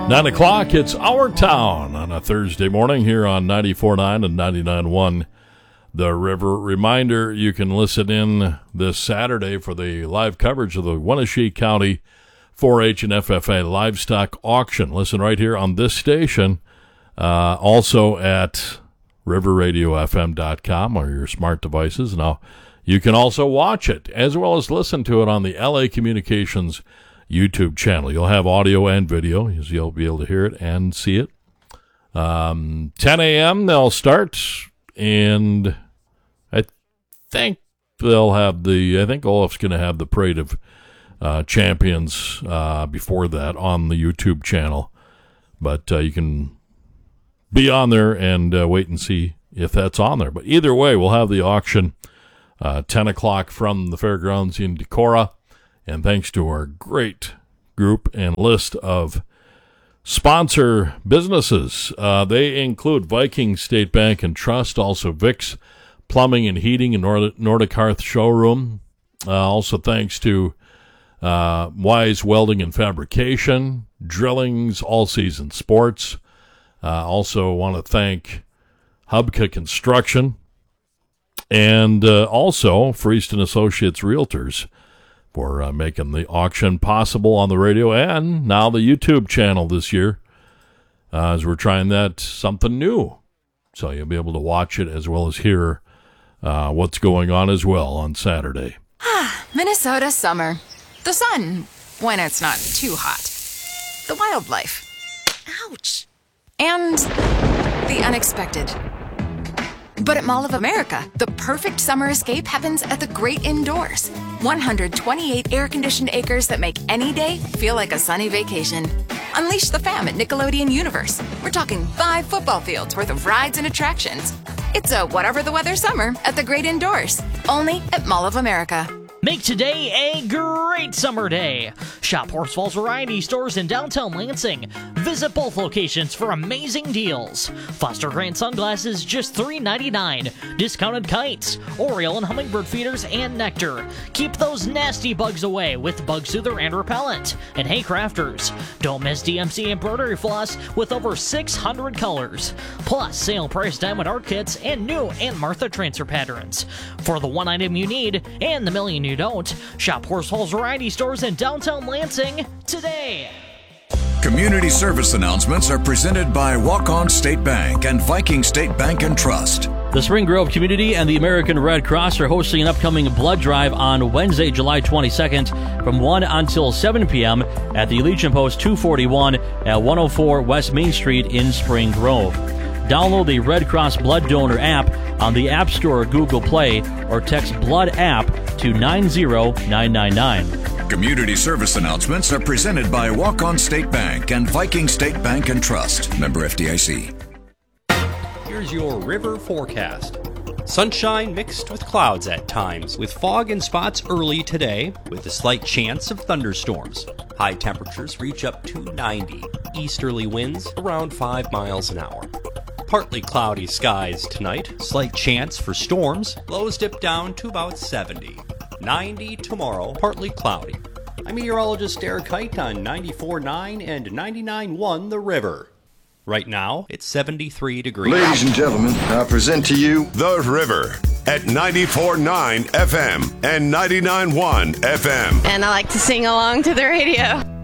9 o'clock, it's Our Town on a Thursday morning here on 94.9 and 99.1 The River. Reminder, you can listen in this Saturday for the live coverage of the Wenatchee County 4-H and FFA livestock auction. Listen right here on this station, also at riverradiofm.com or your smart devices. Now, you can also watch it as well as listen to it on the LA Communications YouTube channel. You'll have audio and video, as you'll be able to hear it and see it. 10 a.m. they'll start, and I think Olaf's going to have the Parade of Champions before that on the YouTube channel. But you can be on there and wait and see if that's on there. But either way, we'll have the auction 10 o'clock from the fairgrounds in Decorah. And thanks to our great group and list of sponsor businesses. They include Viking State Bank and Trust, also Vicks Plumbing and Heating and Nordic Hearth Showroom. Also thanks to Wise Welding and Fabrication, Drillings, All Season Sports. Also want to thank Hubka Construction and also Freeston Associates Realtors for making the auction possible on the radio and now the YouTube channel this year, as we're trying that something new. So you'll be able to watch it as well as hear what's going on as well on Saturday. Minnesota summer. The sun, when it's not too hot. The wildlife. Ouch. And the unexpected. But at Mall of America, the perfect summer escape happens at the great indoors. 128 air-conditioned acres that make any day feel like a sunny vacation. Unleash the fam at Nickelodeon Universe. We're talking 5 football fields worth of rides and attractions. It's a whatever the weather summer at the great indoors. Only at Mall of America. Make today a great summer day. Shop Horsfall's Variety Stores in downtown Lansing. Visit both locations for amazing deals. Foster Grant sunglasses just $3.99. Discounted kites, Oriole and hummingbird feeders, and nectar. Keep those nasty bugs away with Bug Soother and Repellent. And hey crafters, don't miss DMC embroidery floss with over 600 colors. Plus sale price diamond art kits and new Aunt Martha transfer patterns. For the one item you need and the million you don't, shop Horsfall's Variety Stores in downtown Lansing today. Community service announcements are presented by Walk-On State Bank and Viking State Bank and Trust. The Spring Grove Community and the American Red Cross are hosting an upcoming blood drive on Wednesday, July 22nd from 1 until 7 p.m. at the Legion Post 241 at 104 West Main Street in Spring Grove. Download the Red Cross Blood Donor app on the App Store or Google Play or text BLOOD app to 90999. Community service announcements are presented by Walk-On State Bank and Viking State Bank and Trust. Member FDIC. Here's your river forecast. Sunshine mixed with clouds at times, with fog and spots early today, with a slight chance of thunderstorms. High temperatures reach up to 90. Easterly winds around 5 miles an hour. Partly cloudy skies tonight, slight chance for storms, lows dip down to about 70. 90 tomorrow, partly cloudy. I'm meteorologist Derek Kite on 94.9 and 99.1 The River. Right now, it's 73 degrees. Ladies and gentlemen, I present to you The River at 94.9 FM and 99.1 FM. And I like to sing along to the radio.